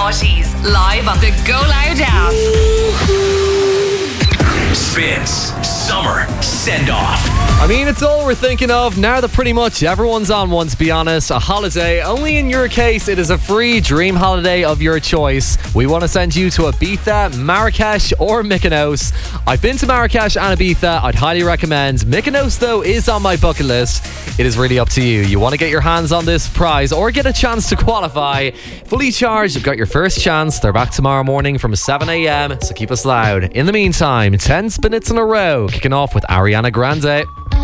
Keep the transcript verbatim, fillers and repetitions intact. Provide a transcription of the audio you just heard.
Naughties, live on the Go Loud app. Spins Summer Send Off. I mean, it's all we're thinking of now that pretty much everyone's on one, to be honest. A holiday. Only in your case, it is a free dream holiday of your choice. We want to send you to Ibiza, Marrakesh, or Mykonos. I've been to Marrakesh and Ibiza. I'd highly recommend. Mykonos, though, is on my bucket list. It is really up to you. You want to get your hands on this prize or get a chance to qualify. Fully charged, you've got your first chance. They're back tomorrow morning from seven a.m, so keep us loud. In the meantime, ten minutes in a row, kicking off with Ariana Grande.